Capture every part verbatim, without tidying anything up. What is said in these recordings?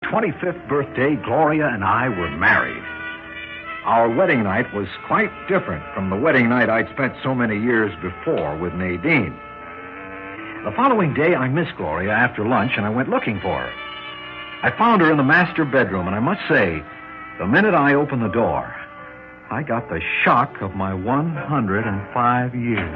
twenty-fifth birthday, Gloria and I were married. Our wedding night was quite different from the wedding night I'd spent so many years before with Nadine. The following day, I missed Gloria after lunch, and I went looking for her. I found her in the master bedroom, and I must say, the minute I opened the door, I got the shock of my one hundred five years.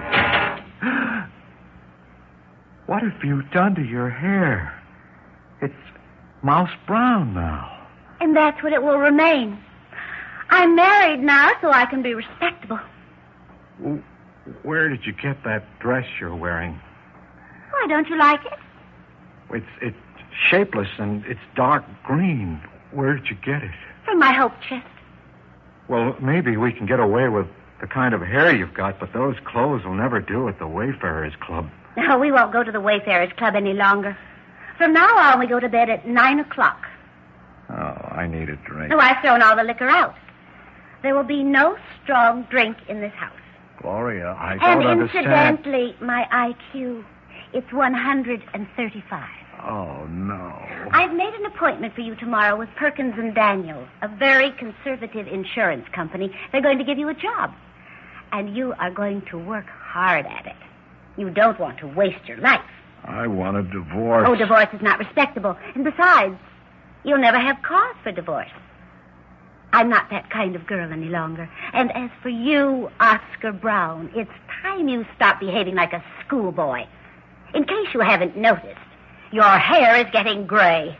What have you done to your hair? It's mouse brown now. And that's what it will remain. I'm married now, so I can be respectable. Where did you get that dress you're wearing? Why, don't you like it? It's it's shapeless and it's dark green. Where did you get it? From my hope chest. Well, maybe we can get away with the kind of hair you've got, but those clothes will never do at the Wayfarers Club. No, we won't go to the Wayfarers Club any longer. From now on, we go to bed at nine o'clock. Oh, I need a drink. No, I've thrown all the liquor out. There will be no strong drink in this house. Gloria, I and don't understand. And incidentally, my I Q, it's one hundred thirty-five. Oh, no. I've made an appointment for you tomorrow with Perkins and Daniels, a very conservative insurance company. They're going to give you a job. And you are going to work hard at it. You don't want to waste your life. I want a divorce. Oh, divorce is not respectable. And besides, you'll never have cause for divorce. I'm not that kind of girl any longer. And as for you, Oscar Brown, it's time you stop behaving like a schoolboy. In case you haven't noticed, your hair is getting gray.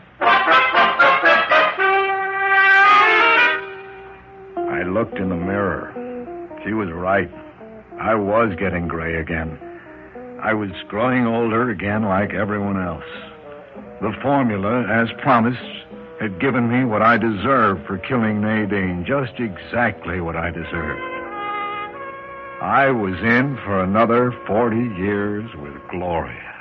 I looked in the mirror. She was right. I was getting gray again. I was growing older again like everyone else. The formula, as promised, had given me what I deserved for killing Nadine, just exactly what I deserved. I was in for another forty years with Gloria.